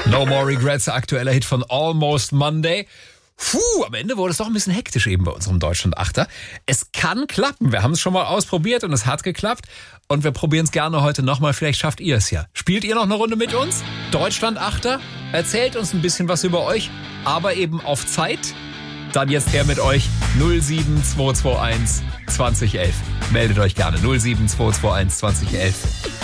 No More Regrets, aktueller Hit von Almost Monday. Am Ende wurde es doch ein bisschen hektisch eben bei unserem Deutschland-Achter. Es kann klappen. Wir haben es schon mal ausprobiert und es hat geklappt. Und wir probieren es gerne heute nochmal. Vielleicht schafft ihr es ja. Spielt ihr noch eine Runde mit uns? Deutschland-Achter? Erzählt uns ein bisschen was über euch, aber eben auf Zeit. Dann jetzt her mit euch 07221 2011. Meldet euch gerne 07221 2011.